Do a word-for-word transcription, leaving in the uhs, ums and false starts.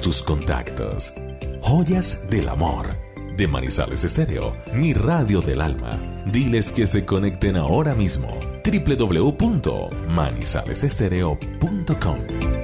tus contactos. Joyas del amor de Manizales Estéreo, mi radio del alma. Diles que se conecten ahora mismo. doble u doble u doble u punto manizales estéreo punto com